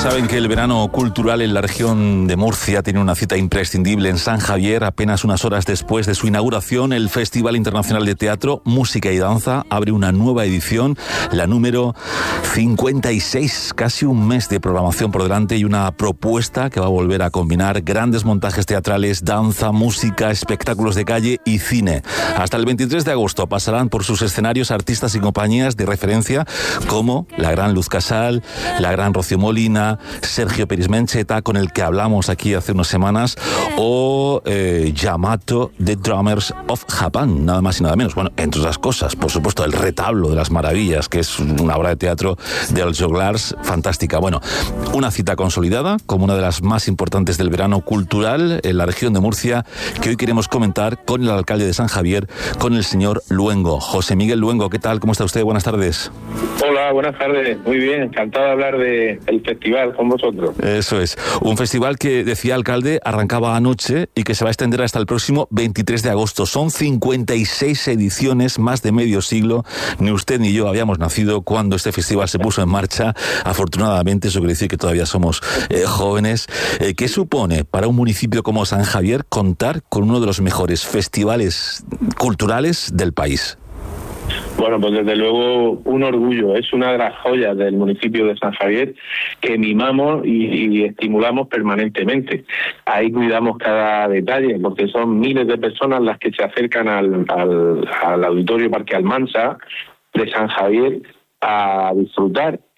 Saben que el verano cultural en la región de Murcia tiene una cita imprescindible en San Javier. Apenas unas horas después de su inauguración, el Festival Internacional de Teatro, Música y Danza abre una nueva edición, la número 56. Casi un mes de programación por delante y una propuesta que va a volver a combinar grandes montajes teatrales, danza, música, espectáculos de calle y cine. Hasta el 23 de agosto pasarán por sus escenarios artistas y compañías de referencia como la gran Luz Casal, la gran Rocío Molina, Sergio Peris Mencheta, con el que hablamos aquí hace unas semanas, o Yamato, The Drummers of Japan, nada más y nada menos. Bueno, entre otras cosas, por supuesto, el Retablo de las Maravillas, que es una obra de teatro de Els Joglars fantástica. Bueno, una cita consolidada como una de las más importantes del verano cultural en la región de Murcia, que hoy queremos comentar con el alcalde de San Javier, con el señor Luengo. José Miguel Luengo, ¿qué tal? ¿Cómo está usted? Buenas tardes. Hola, buenas tardes. Muy bien, encantado de hablar del festival con vosotros. Eso es. Un festival que, decía alcalde, arrancaba anoche y que se va a extender hasta el próximo 23 de agosto. Son 56 ediciones, más de medio siglo. Ni usted ni yo habíamos nacido cuando este festival se puso en marcha. Afortunadamente, eso quiere decir que todavía somos jóvenes. ¿Qué supone para un municipio como San Javier contar con uno de los mejores festivales culturales del país? Bueno, pues desde luego un orgullo, es una de las joyas del municipio de San Javier que mimamos y estimulamos permanentemente. Ahí cuidamos cada detalle porque son miles de personas las que se acercan al Auditorio Parque Almansa de San Javier a disfrutar